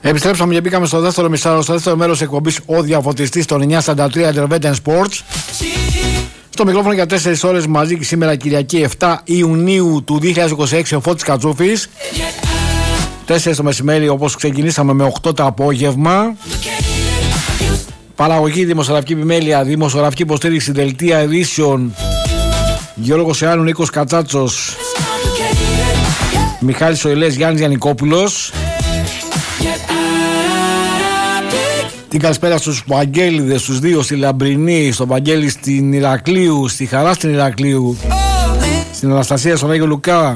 Επιστρέψαμε και μπήκαμε στο δεύτερο μισάρο, στο δεύτερο μέρος εκπομπής Ο Διαφωτιστής των 943 Intervention Sports. Στο μικρόφωνο για 4 ώρες μαζί και σήμερα Κυριακή 7 Ιουνίου του 2026 ο Φώτης Κατσούφης. 4 το μεσημέρι όπως ξεκινήσαμε με 8 το απόγευμα. Παραγωγή, δημοσιογραφική επιμέλεια, δημοσιογραφική υποστήριξη, δελτία ειδήσεων Γιώργος Ιάννου, Νίκος Κατσάτσος, Μιχάλης Σοηλές, Γιάννης Γιαννικόπουλος. Την καλησπέρα στους Βαγγέλιδες, στους δύο, στη Λαμπρινή, στον Βαγγέλη στην Ηρακλείου, στη Χαρά στην Ηρακλείου, στην Αναστασία στον Άγιο Λουκά,